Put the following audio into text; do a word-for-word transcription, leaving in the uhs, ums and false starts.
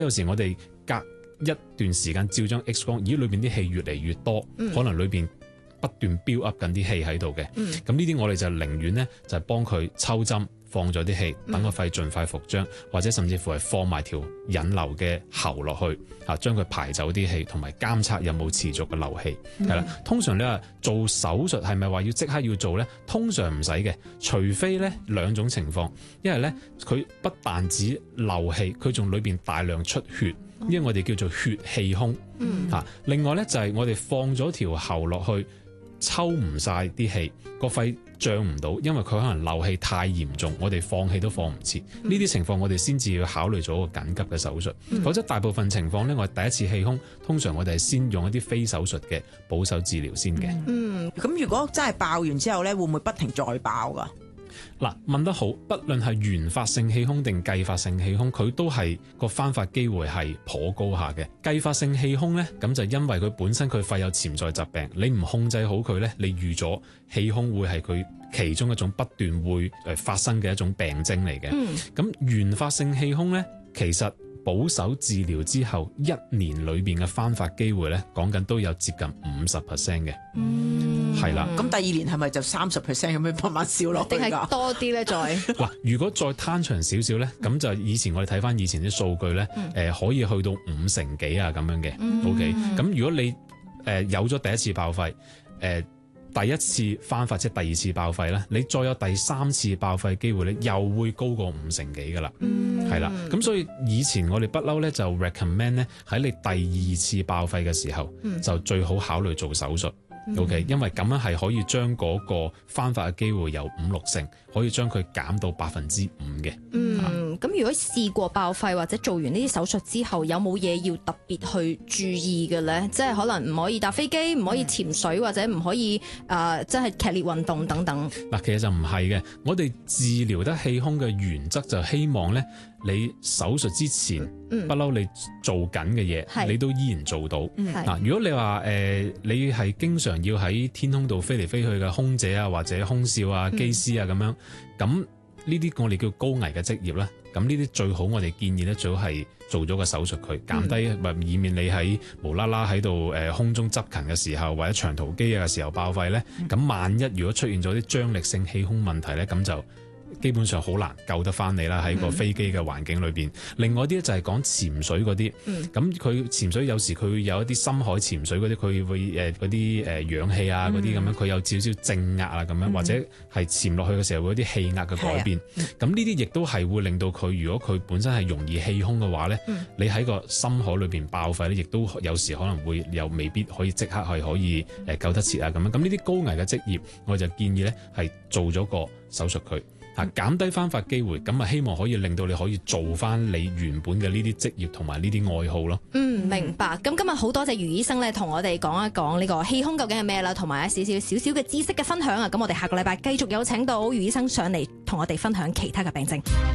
有時我哋隔一段時間照張 X 光，咦，裏邊啲氣越嚟越多，嗯、可能裏邊不斷 build up 緊啲氣喺度嘅。咁呢啲我哋就寧願咧就係幫佢抽針。放咗啲氣，等個肺盡快復張，或者甚至乎係放埋條引流嘅喉落去，啊，將佢排走啲氣，同埋監測有冇持續嘅漏氣，係啦、嗯。通常你話做手術係咪話要即刻要做咧？通常唔使嘅，除非咧兩種情況，因為咧佢不但止漏氣，佢仲裏邊大量出血，因為我哋叫做血氣胸。嗯、啊，另外咧就係我哋放咗條喉落去。抽唔晒啲氣，個肺脹唔到，因為佢可能漏氣太嚴重，我哋放氣都放唔切。呢啲、嗯、情況我哋先至要考慮做一個緊急嘅手術。嗯、否則大部分情況呢，我哋第一次氣胸，通常我哋係先用一啲非手術嘅保守治療先嘅。嗯， 咁如果真係爆完之後呢，會唔會不停再爆㗎？ 嗱，問得好，不論係原發性氣胸定繼發性氣胸，佢都係個翻發機會係頗高下嘅。繼發性氣胸呢，咁就因為佢本身佢肺有潛在疾病，你唔控制好佢呢，你預咗氣胸會係佢其中一種不斷會誒發生嘅一種病徵嚟嘅。咁、嗯、原發性氣胸呢，其實保守治療之後一年裏邊嘅翻發機會呢，講緊都有接近五十 percent 嘅。嗯，係啦。 咁第二年係咪就三十 percent 咁樣慢慢少落去㗎？ 定係多啲咧？再嗱，如果再攤長少少咧，咁、嗯、就以前我哋睇翻以前啲數據咧，誒、嗯呃、可以去到五成幾啊咁樣嘅。嗯、OK，咁如果你誒、呃、有咗第一次爆肺，誒、呃。第一次翻發即係第二次爆肺咧，你再有第三次爆肺機會咧，又會高過五成幾噶啦，係啦、嗯。咁所以以前我哋不嬲咧就 recommend 咧喺你第二次爆肺嘅時候，嗯、就最好考慮做手術。OK，因為咁樣係可以將嗰個翻發嘅機會由五六成，可以將佢減到百分之五嘅。 嗯，咁、啊、如果試過爆肺或者做完呢啲手術之後，有冇嘢要特別去注意嘅咧？即係可能唔可以搭飛機，唔可以潛水，或者唔可以誒，即係劇烈運動等等。嗱， 其實就唔係嘅。我哋治療得氣胸嘅原則就希望咧，你手術之前不嬲、嗯、你做緊嘅嘢，是你都依然做到。嗱是，如果你話誒、呃，你係經常要喺天空度飛嚟飛去嘅空姐啊，或者空少啊、機師啊咁樣，咁呢啲我哋叫高危嘅職業咧，咁呢啲最好我哋建議咧，最好係做咗個手術佢減低，咪、嗯、以免你喺無啦啦喺度誒空中執勤嘅時候，或者長途機嘅時候爆肺咧，咁、嗯、萬一如果出現咗啲張力性氣胸問題咧，咁就基本上好難救得翻你啦，喺個飛機嘅環境裏邊。嗯、另外啲就係講潛水嗰啲，咁佢、嗯、潛水有時佢有一啲深海潛水嗰啲，佢會誒嗰啲誒氧氣啊嗰啲咁樣，佢有少少正壓啊咁樣，嗯、或者係潛落去嘅時候會有啲氣壓嘅改變。咁呢啲亦都係會令到佢，如果佢本身係容易氣胸嘅話咧，嗯、你喺個深海裏邊爆肺咧，亦都有時可能會又未必可以即刻係可以誒救得切啊咁樣。咁呢啲高危嘅職業，我就建議咧係做咗個手術佢。啊，減低翻發機會，咁啊希望可以令到你可以做翻你原本嘅呢啲職業同埋呢啲愛好咯。 嗯，明白。咁今日好多謝余醫生咧，同我哋講一講呢個氣胸究竟係咩啦，同埋一少少少少嘅知識嘅分享啊。咁我哋下個禮拜繼續有請到余醫生上嚟同我哋分享其他嘅病症。